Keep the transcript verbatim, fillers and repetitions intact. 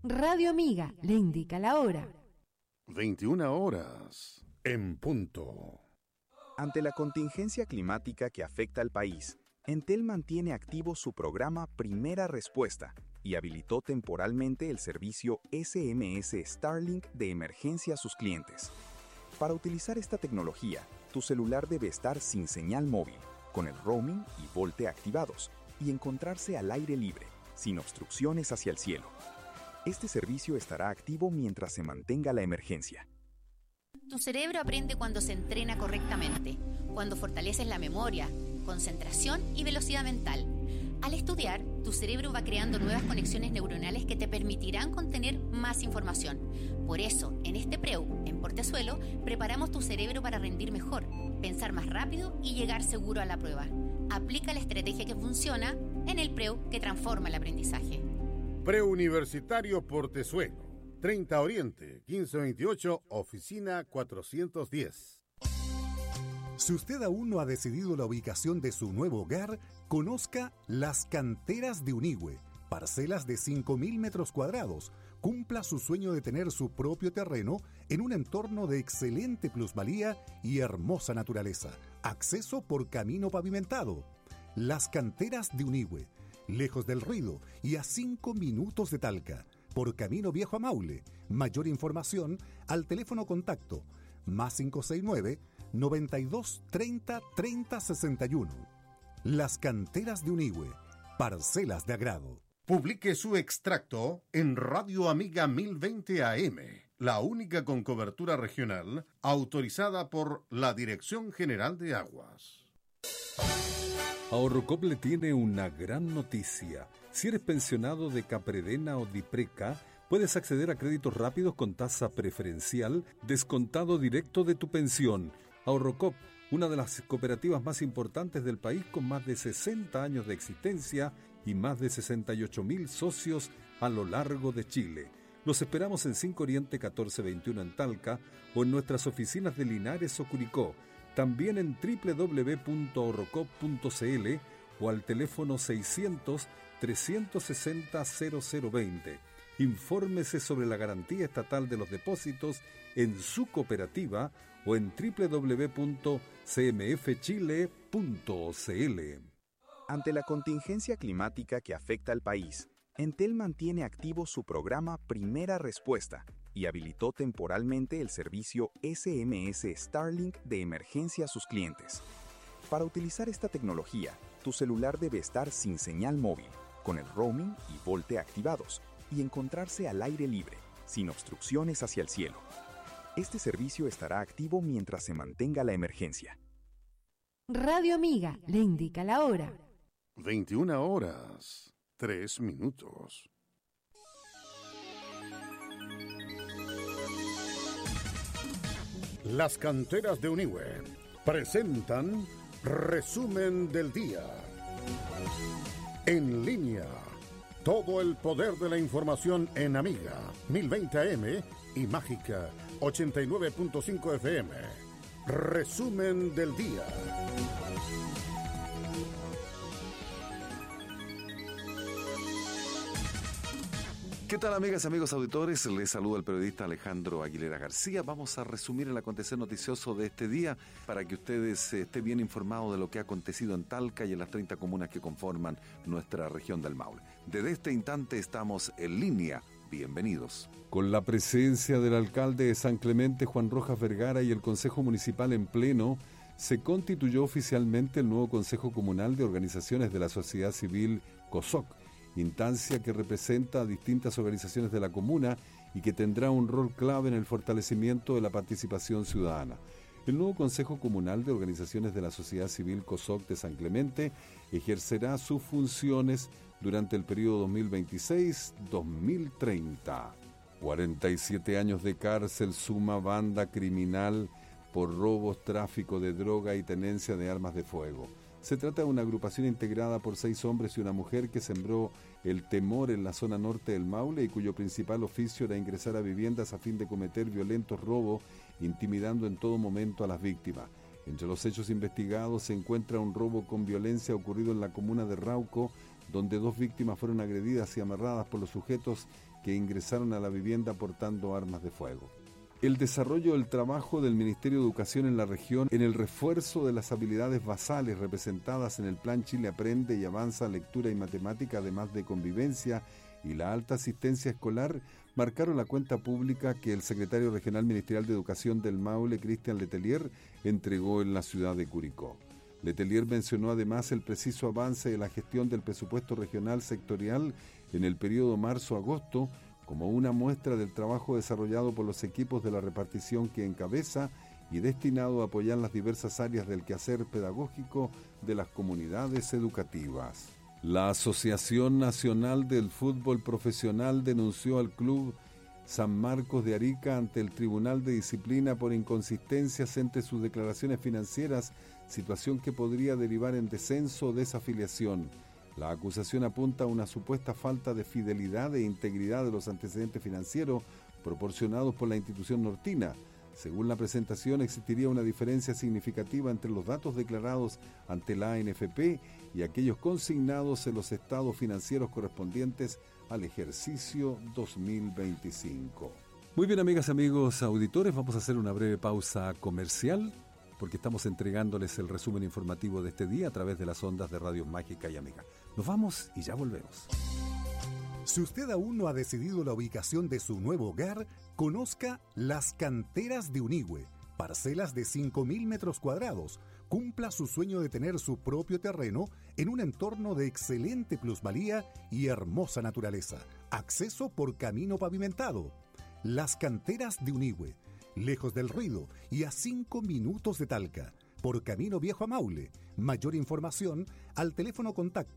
Radio Amiga le indica la hora. veintiuna horas en punto. Ante la contingencia climática que afecta al país, Entel mantiene activo su programa Primera Respuesta y habilitó temporalmente el servicio S M S Starlink de emergencia a sus clientes. Para utilizar esta tecnología, tu celular debe estar sin señal móvil, con el roaming y VoLTE activados, y encontrarse al aire libre, sin obstrucciones hacia el cielo. Este servicio estará activo mientras se mantenga la emergencia. Tu cerebro aprende cuando se entrena correctamente, cuando fortaleces la memoria, concentración y velocidad mental. Al estudiar, tu cerebro va creando nuevas conexiones neuronales que te permitirán contener más información. Por eso, en este Preu, en Portezuelo, preparamos tu cerebro para rendir mejor, pensar más rápido y llegar seguro a la prueba. Aplica la estrategia que funciona en el Preu que transforma el aprendizaje. Preuniversitario Portezuelo, treinta Oriente, quince veintiocho, oficina cuatrocientos diez. Si usted aún no ha decidido la ubicación de su nuevo hogar, conozca Las Canteras de Unigüe, parcelas de cinco mil metros cuadrados. Cumpla su sueño de tener su propio terreno en un entorno de excelente plusvalía y hermosa naturaleza. Acceso por camino pavimentado. Las Canteras de Unigüe, lejos del ruido y a cinco minutos de Talca, por camino viejo a Maule. Mayor información al teléfono contacto más cinco seis nueve, noventa y dos, treinta, treinta, sesenta y uno. Las Canteras de Unigüe, parcelas de agrado. Publique su extracto en Radio Amiga mil veinte A M, la única con cobertura regional autorizada por la Dirección General de Aguas. Ahorrocop le tiene una gran noticia. Si eres pensionado de Capredena o Dipreca, puedes acceder a créditos rápidos con tasa preferencial, descontado directo de tu pensión. Ahorrocop, una de las cooperativas más importantes del país con más de sesenta años de existencia y más de sesenta y ocho mil socios a lo largo de Chile. Los esperamos en cinco Oriente catorce veintiuno en Talca o en nuestras oficinas de Linares o Curicó. También en doble u doble u doble u punto ahorrocop punto c l o al teléfono seiscientos, trescientos sesenta, cero cero veinte. Infórmese sobre la garantía estatal de los depósitos en su cooperativa o en doble u doble u doble u punto c m f chile punto c l. Ante la contingencia climática que afecta al país, Entel mantiene activo su programa Primera Respuesta y habilitó temporalmente el servicio S M S Starlink de emergencia a sus clientes. Para utilizar esta tecnología, tu celular debe estar sin señal móvil, con el roaming y VoLTE activados, y encontrarse al aire libre, sin obstrucciones hacia el cielo. Este servicio estará activo mientras se mantenga la emergencia. Radio Amiga le indica la hora. veintiuna horas, tres minutos. Las Canteras de Unigüe presentan Resumen del Día. En línea, todo el poder de la información en Amiga mil veinte A M y Mágica ochenta y nueve punto cinco F M. Resumen del Día. ¿Qué tal, amigas y amigos auditores? Les saluda el periodista Alejandro Aguilera García. Vamos a resumir el acontecer noticioso de este día para que ustedes eh, estén bien informados de lo que ha acontecido en Talca y en las treinta comunas que conforman nuestra región del Maule. Desde este instante estamos en línea. Bienvenidos. Con la presencia del alcalde de San Clemente, Juan Rojas Vergara, y el Consejo Municipal en pleno, se constituyó oficialmente el nuevo Consejo Comunal de Organizaciones de la Sociedad Civil COSOC, instancia que representa a distintas organizaciones de la comuna y que tendrá un rol clave en el fortalecimiento de la participación ciudadana. El nuevo Consejo Comunal de Organizaciones de la Sociedad Civil COSOC de San Clemente ejercerá sus funciones durante el periodo dos mil veintiséis a dos mil treinta. cuarenta y siete años de cárcel suma banda criminal por robos, tráfico de droga y tenencia de armas de fuego. Se trata de una agrupación integrada por seis hombres y una mujer que sembró el temor en la zona norte del Maule y cuyo principal oficio era ingresar a viviendas a fin de cometer violentos robos, intimidando en todo momento a las víctimas. Entre los hechos investigados se encuentra un robo con violencia ocurrido en la comuna de Rauco, donde dos víctimas fueron agredidas y amarradas por los sujetos que ingresaron a la vivienda portando armas de fuego. El desarrollo del trabajo del Ministerio de Educación en la región en el refuerzo de las habilidades basales representadas en el Plan Chile Aprende y Avanza Lectura y Matemática, además de convivencia y la alta asistencia escolar, marcaron la cuenta pública que el secretario regional ministerial de Educación del Maule, Cristian Letelier, entregó en la ciudad de Curicó. Letelier mencionó además el preciso avance de la gestión del presupuesto regional sectorial en el periodo marzo-agosto, como una muestra del trabajo desarrollado por los equipos de la repartición que encabeza y destinado a apoyar las diversas áreas del quehacer pedagógico de las comunidades educativas. La Asociación Nacional del Fútbol Profesional denunció al club San Marcos de Arica ante el Tribunal de Disciplina por inconsistencias entre sus declaraciones financieras, situación que podría derivar en descenso o desafiliación. La acusación apunta a una supuesta falta de fidelidad e integridad de los antecedentes financieros proporcionados por la institución nortina. Según la presentación, existiría una diferencia significativa entre los datos declarados ante la A N F P y aquellos consignados en los estados financieros correspondientes al ejercicio dos mil veinticinco. Muy bien, amigas y amigos auditores, vamos a hacer una breve pausa comercial porque estamos entregándoles el resumen informativo de este día a través de las ondas de Radio Mágica y Amiga. Nos vamos y ya volvemos. Si usted aún no ha decidido la ubicación de su nuevo hogar, conozca Las Canteras de Unigüe, parcelas de cinco mil metros cuadrados. Cumpla su sueño de tener su propio terreno en un entorno de excelente plusvalía y hermosa naturaleza. Acceso por camino pavimentado. Las Canteras de Unigüe, lejos del ruido y a cinco minutos de Talca, por Camino Viejo a Maule. Mayor información al teléfono contacto